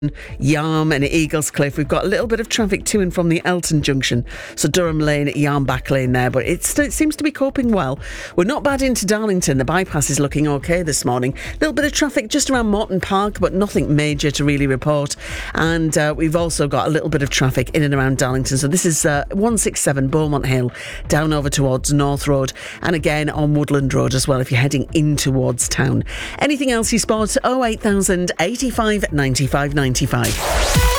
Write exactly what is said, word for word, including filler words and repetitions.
Yarm and Eaglescliff. We've got a little bit of traffic to and from the Elton Junction, so Durham Lane, Yarm Back Lane there, but it, st- it seems to be coping well. We're not bad into Darlington. The bypass is looking okay this morning. A little bit of traffic just around Morton Park, but nothing major to really report. And uh, we've also got a little bit of traffic in and around Darlington. So this is uh, one sixty-seven Beaumont Hill down over towards North Road, and again on Woodland Road as well if you're heading in towards town. Anything else you spot? oh eight thousand eighty-five ninety-five ninety-five.